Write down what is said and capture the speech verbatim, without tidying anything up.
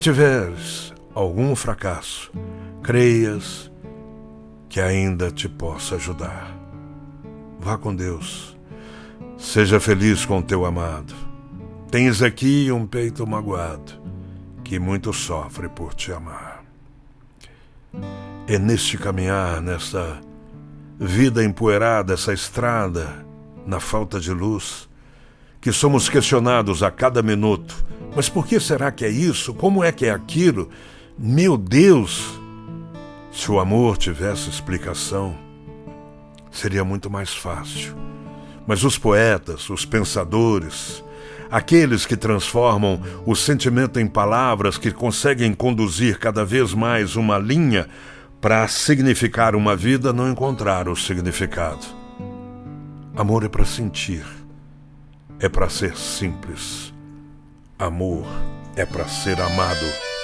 tiveres algum fracasso, creias que ainda te possa ajudar. Vá com Deus. Seja feliz com o teu amado. Tens aqui um peito magoado, que muito sofre por te amar. É neste caminhar, nessa vida empoeirada, essa estrada, na falta de luz, que somos questionados a cada minuto. Mas por que será que é isso? Como é que é aquilo? Meu Deus! Se o amor tivesse explicação, seria muito mais fácil. Mas os poetas, os pensadores, aqueles que transformam o sentimento em palavras, que conseguem conduzir cada vez mais uma linha para significar uma vida, não encontraram o significado. Amor é para sentir, é para ser simples. Amor é para ser amado.